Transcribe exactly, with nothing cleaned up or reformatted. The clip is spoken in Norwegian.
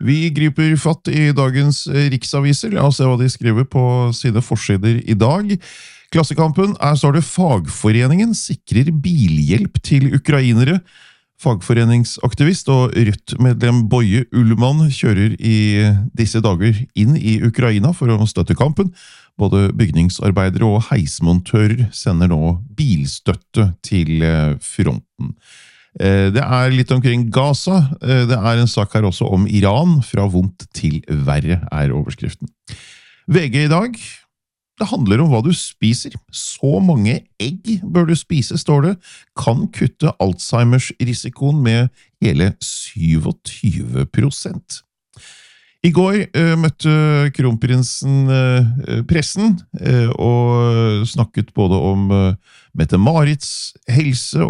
Vi griper fatt i dagens riksaviser. La oss se hva de skriver på sine forsider i dag. Klassekampen er står det Fagforeningen sikrer bilhjelp til ukrainere. Fagforeningsaktivist og Rødt-medlem Boje Ullmann kjører i disse dager inn i Ukraina for å støtte kampen. Både bygningsarbeidere og heismontører sender nå bilstøtte til fronten. Det er litt omkring Gaza. Det er en sak her også om Iran. Fra vondt til verre er overskriften. V G i dag. Det handler om hva du spiser. Så mange egg bør du spise, står det. Kan kutte Alzheimers risikoen med hele syvogtyve prosent. I går uh, møtte kronprinsen uh, pressen uh, og snakket både om uh, Mette-Marits helse